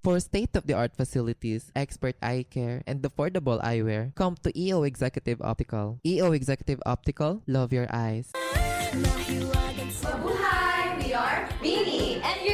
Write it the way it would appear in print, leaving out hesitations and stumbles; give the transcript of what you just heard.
For state-of-the-art facilities, expert eye care, and affordable eyewear, come to EO Executive Optical. EO Executive Optical, love your eyes. Mabuhay! We are Mimi, and you're